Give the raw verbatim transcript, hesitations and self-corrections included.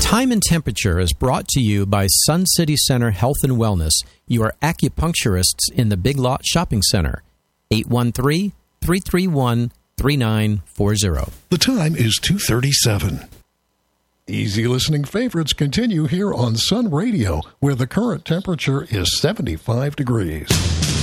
Time and Temperature is brought to you by Sun City Center Health and Wellness, your acupuncturists in the Big Lot Shopping Center. eight one three, three three one, three nine four zero. The time is two thirty-seven. Easy listening favorites continue here on Sun Radio, where the current temperature is seventy-five degrees.